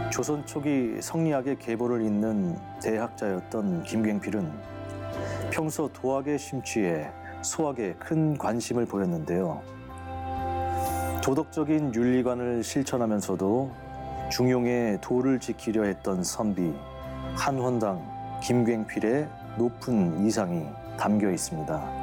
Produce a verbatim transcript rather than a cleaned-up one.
조선 초기 성리학의 계보를 잇는 대학자였던 김괭필은 평소 도학의 심취에 소학에 큰 관심을 보였는데요. 도덕적인 윤리관을 실천하면서도 중용의 도를 지키려 했던 선비 한헌당 김괭필의 높은 이상이 담겨 있습니다.